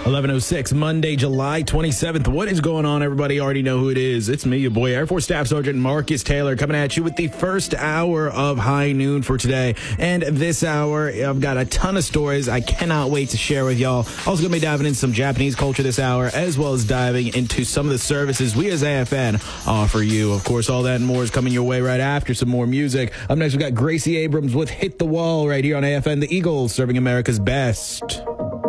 11:06, Monday, July 27th. What is going on, everybody? You already know who it is. It's me, your boy, Air Force Staff Sergeant Marcus Taylor, coming at you with the first hour of High Noon for today. And this hour, I've got a ton of stories I cannot wait to share with y'all. Also going to be diving into some Japanese culture this hour, as well as diving into some of the services we as AFN offer you. Of course, all that and more is coming your way right after some more music. Up next, we got Gracie Abrams with Hit the Wall right here on AFN, the Eagles serving America's best.